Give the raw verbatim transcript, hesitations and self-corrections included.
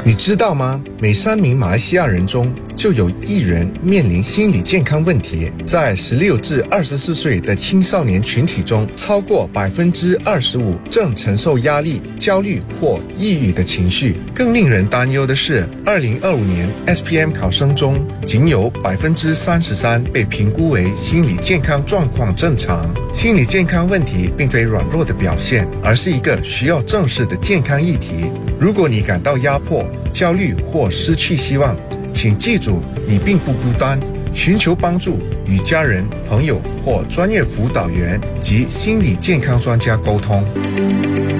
你知道吗？每三名马来西亚人中就有一人面临心理健康问题。在十六至二十四岁的青少年群体中，超过百分之二十五正承受压力、焦虑或抑郁的情绪。更令人担忧的是，二零二五年 S P M 考生中，仅有百分之三十三被评估为心理健康状况正常。心理健康问题并非软弱的表现，而是一个需要正视的健康议题。如果你感到压迫、焦虑或失去希望，请记住，你并不孤单。寻求帮助，与家人、朋友或专业辅导员及心理健康专家沟通。